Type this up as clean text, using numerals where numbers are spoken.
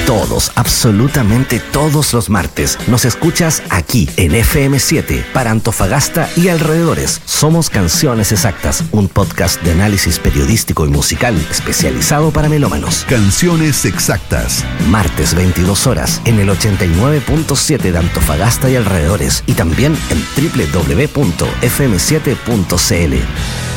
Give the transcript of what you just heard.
Todos, absolutamente todos los martes, nos escuchas aquí en FM7 para Antofagasta y alrededores. Somos Canciones Exactas, un podcast de análisis periodístico y musical especializado para melómanos. Canciones Exactas. Martes 22 horas en el 89.7 de Antofagasta y alrededores y también en www.fm7.cl.